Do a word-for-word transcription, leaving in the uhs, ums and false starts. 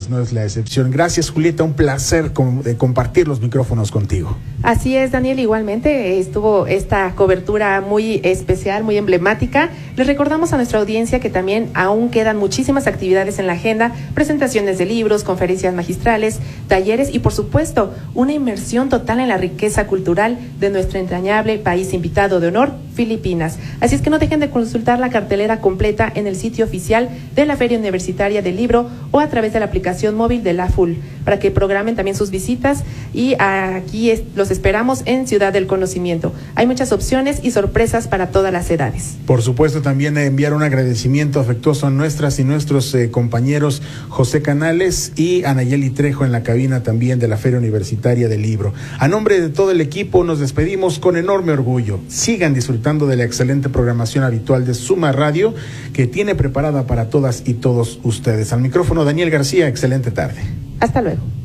pues no es la excepción. Gracias, Julieta, un placer com- de compartir los micrófonos contigo. Así es, Daniel, igualmente estuvo esta cobertura muy especial, muy emblemática. Les recordamos a nuestra audiencia que también aún quedan muchísimas actividades en la agenda, presentaciones de libros, conferencias magistrales, talleres y por supuesto una inmersión total en la riqueza cultural de nuestro entrañable país invitado de honor, Filipinas. Así es que no dejen de consultar la cartelera completa en el sitio oficial de la Feria Universitaria del Libro o a través de la aplicación móvil de la F U L para que programen también sus visitas y aquí es, los esperamos en Ciudad del Conocimiento. Hay muchas opciones y sorpresas para todas las edades. Por supuesto, también enviar un agradecimiento afectuoso a nuestras y nuestros eh, compañeros José Canales y Anayeli Trejo en la cabina también de la Feria Universitaria del Libro. A nombre de todo el equipo nos despedimos con enorme orgullo. Sigan disfrutando de la excelente programación habitual de Suma Radio que tiene preparada para todas y todos ustedes. Al micrófono Daniel García, excelente tarde. Hasta luego.